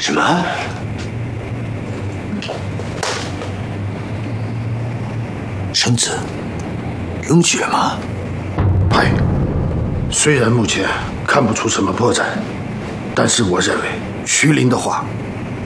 什么？生子永绝吗？ 嗨，虽然目前看不出什么破绽，但是我认为徐林的话